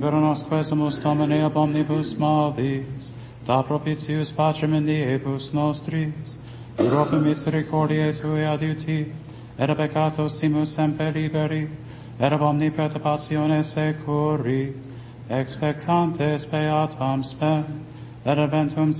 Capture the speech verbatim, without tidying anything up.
libera nos quesumus Domine ab omnibus malis, da propitius Patrem in diebus nostris, Europa misericordiae Tui adiuti, et a peccatos simus semper liberi, et ab omni perturbazione securi, expectantes beatam spem, et adventum